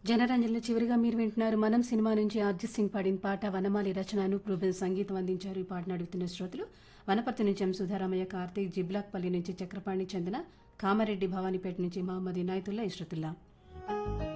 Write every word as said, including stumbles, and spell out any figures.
జనరంజన్లో చివరిగా మీరు వింటున్నారు మనం సినిమా నుంచి అర్జిత్ సింగ్ పాడిన పాట వనమాలి రచన అనూప్ రూబెన్ సంగీతం అందించారు. ఈ పాటను అడుగుతున్న శ్రోతలు వనపర్తి నుంచి ఎం సుధారామయ్య, కార్తీక్, జిబ్లాక్పల్లి నుంచి చక్రపాణి, చందన, కామారెడ్డి, భవానీపేట నుంచి మహమ్మద్ ఇనాయతుల్లా, ఇష్రతుల్లా.